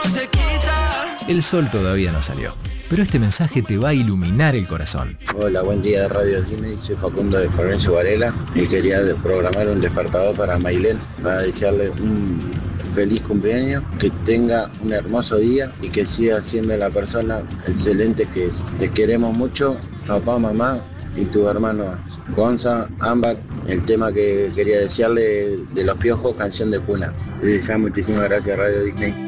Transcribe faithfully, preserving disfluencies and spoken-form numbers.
El sol todavía no salió, pero este mensaje te va a iluminar el corazón. Hola, buen día de Radio Disney, soy Facundo de Florencio Varela y quería programar un despertador para Mailén para desearle un feliz cumpleaños, que tenga un hermoso día y que siga siendo la persona excelente que es. Te queremos mucho, papá, mamá y tu hermano Gonza, Ámbar. El tema que quería desearle de Los Piojos, Canción de Cuna. Ya, muchísimas gracias Radio Disney.